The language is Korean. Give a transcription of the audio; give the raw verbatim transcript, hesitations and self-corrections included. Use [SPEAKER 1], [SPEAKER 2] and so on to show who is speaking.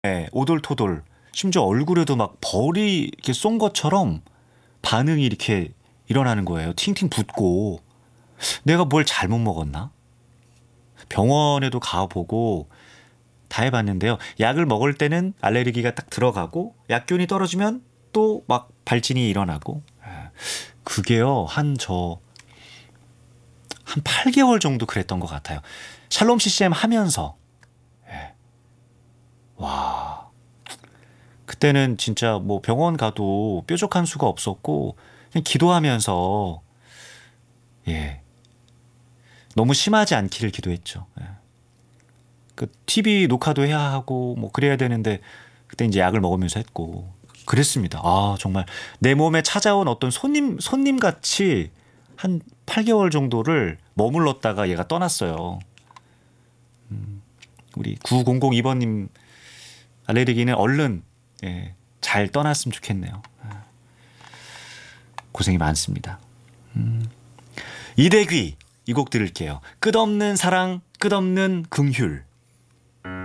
[SPEAKER 1] 예, 오돌토돌. 심지어 얼굴에도 막 벌이 이렇게 쏜 것처럼 반응이 이렇게 일어나는 거예요. 팅팅 붓고. 내가 뭘 잘못 먹었나? 병원에도 가보고 다 해봤는데요. 약을 먹을 때는 알레르기가 딱 들어가고 약균이 떨어지면 또 막 발진이 일어나고. 예, 그게요, 한 저, 한 팔 개월 정도 그랬던 것 같아요. 샬롬 씨씨엠 하면서. 예. 와. 그때는 진짜 뭐 병원 가도 뾰족한 수가 없었고, 그냥 기도하면서, 예. 너무 심하지 않기를 기도했죠. 예. 그 티비 녹화도 해야 하고, 뭐 그래야 되는데, 그때 이제 약을 먹으면서 했고, 그랬습니다. 아, 정말 내 몸에 찾아온 어떤 손님, 손님 같이 한 팔 개월 정도를 머물렀다가 얘가 떠났어요. 우리 구공공이 번님 알레르기는 얼른, 예, 잘 떠났으면 좋겠네요. 고생이 많습니다. 이대귀 이 곡 들을게요. 끝없는 사랑, 끝없는 긍휼.